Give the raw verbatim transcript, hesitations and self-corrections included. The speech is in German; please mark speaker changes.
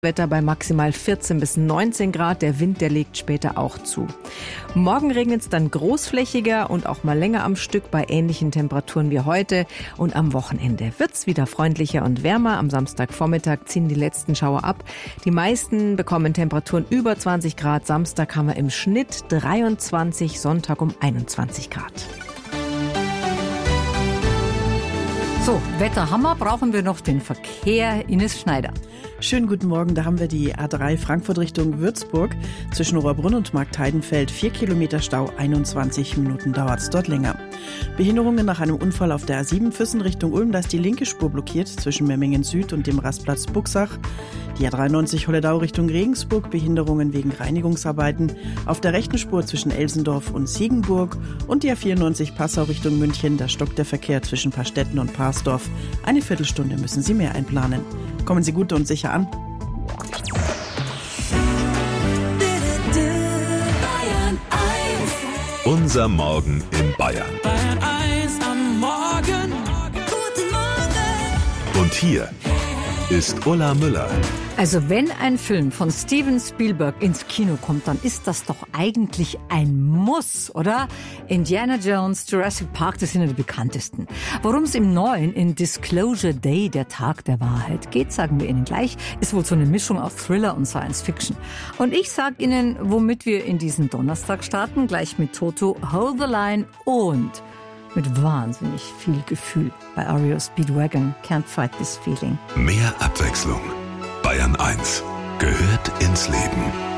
Speaker 1: Wetter bei maximal vierzehn bis neunzehn Grad. Der Wind, der legt später auch zu. Morgen regnet es dann großflächiger und auch mal länger am Stück bei ähnlichen Temperaturen wie heute. Und am Wochenende wird es wieder freundlicher und wärmer. Am Samstagvormittag ziehen die letzten Schauer ab. Die meisten bekommen Temperaturen über zwanzig Grad. Samstag haben wir im Schnitt dreiundzwanzig, Sonntag um einundzwanzig Grad.
Speaker 2: So, Wetterhammer, brauchen wir noch den Verkehr. Ines Schneider.
Speaker 3: Schönen guten Morgen, da haben wir die A drei Frankfurt Richtung Würzburg. Zwischen Rohrbrunn und Marktheidenfeld vier Kilometer Stau, einundzwanzig Minuten dauert es dort länger. Behinderungen nach einem Unfall auf der A sieben Füssen Richtung Ulm, da ist die linke Spur blockiert zwischen Memmingen Süd und dem Rastplatz Buxach. Die A dreiundneunzig Holledau Richtung Regensburg, Behinderungen wegen Reinigungsarbeiten. Auf der rechten Spur zwischen Elsendorf und Siegenburg und die A vierundneunzig Passau Richtung München, da stockt der Verkehr zwischen Paarstetten und Parsdorf. Eine Viertelstunde müssen Sie mehr einplanen. Kommen Sie gut und sicher an.
Speaker 4: Unser Morgen in Bayern.
Speaker 5: Bayern eins am Morgen. Guten Morgen.
Speaker 4: Und hier ist Ulla Müller.
Speaker 2: Also wenn ein Film von Steven Spielberg ins Kino kommt, dann ist das doch eigentlich ein Muss, oder? Indiana Jones, Jurassic Park, das sind ja die bekanntesten. Worum es im neuen, in Disclosure Day, der Tag der Wahrheit, geht, sagen wir Ihnen gleich, ist wohl so eine Mischung aus Thriller und Science Fiction. Und ich sag Ihnen, womit wir in diesen Donnerstag starten, gleich mit Toto, Hold the Line und mit wahnsinnig viel Gefühl bei R E O Speedwagon, Can't Fight This Feeling.
Speaker 4: Mehr Abwechslung. Bayern eins gehört ins Leben.